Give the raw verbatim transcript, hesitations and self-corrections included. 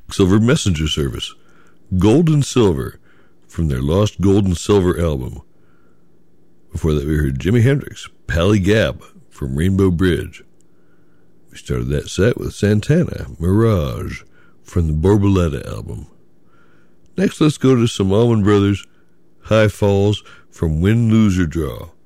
Silver Messenger Service, Gold and Silver, from their Lost Gold and Silver album. Before that, we heard Jimi Hendrix, Pally Gap, from Rainbow Bridge. We started that set with Santana, Mirage, from the Borboleta album. Next, let's go to some Allman Brothers, High Falls, from Win, Lose, or Draw.